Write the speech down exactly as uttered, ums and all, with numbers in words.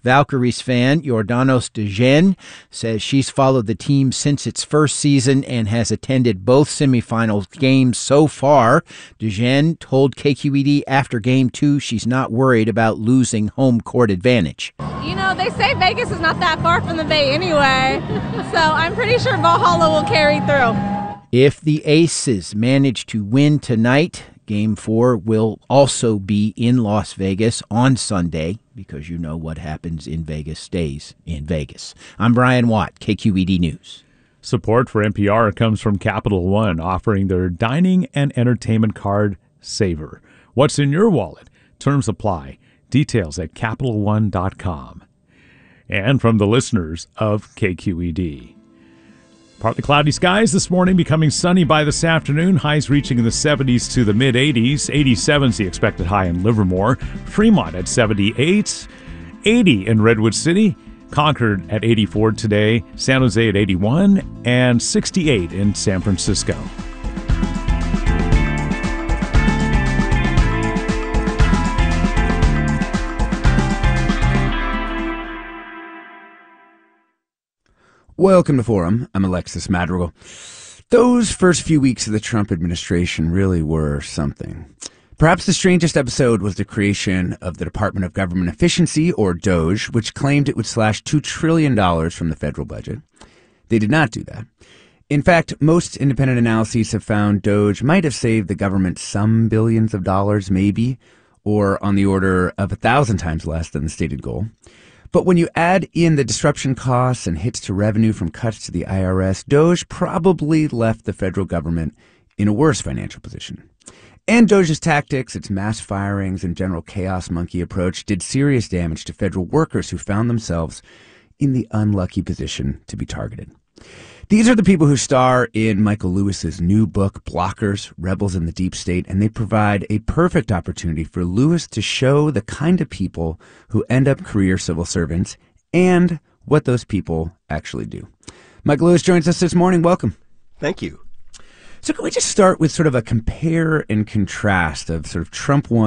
Valkyries fan Jordanos Dejen says she's followed the team since its first season and has attended both semifinal games so far. Dejen told K Q E D after game two she's not worried about losing home court advantage. You know, they say Vegas is not that far from the Bay anyway, so I'm pretty sure Valhalla will carry through. If the Aces manage to win tonight, Game four will also be in Las Vegas on Sunday, because you know what happens in Vegas stays in Vegas. I'm Brian Watt, K Q E D News. Support for N P R comes from Capital One, offering their dining and entertainment card Saver. What's in your wallet? Terms apply. Details at Capital One dot com. And from the listeners of K Q E D. Partly cloudy skies this morning, becoming sunny by this afternoon. Highs reaching in the seventies to the mid-eighties. eighty-seven is the expected high in Livermore. Fremont at seventy-eight. eighty in Redwood City. Concord at eighty-four today. San Jose at eighty-one. And sixty-eight in San Francisco. Welcome to Forum. I'm Alexis Madrigal. Those first few weeks of the Trump administration really were something. Perhaps the strangest episode was the creation of the Department of Government Efficiency, or DOGE, which claimed it would slash two trillion dollars from the federal budget. They did not do that. In fact, most independent analyses have found DOGE might have saved the government some billions of dollars, maybe, or on the order of a thousand times less than the stated goal. But when you add in the disruption costs and hits to revenue from cuts to the I R S, DOGE probably left the federal government in a worse financial position. And DOGE's tactics, its mass firings and general chaos monkey approach did serious damage to federal workers who found themselves in the unlucky position to be targeted. These are the people who star in Michael Lewis's new book, Blockers, Rebels in the Deep State, and they provide a perfect opportunity for Lewis to show the kind of people who end up career civil servants and what those people actually do. Michael Lewis joins us this morning. Welcome. Thank you. So can we just start with sort of a compare and contrast of sort of Trump one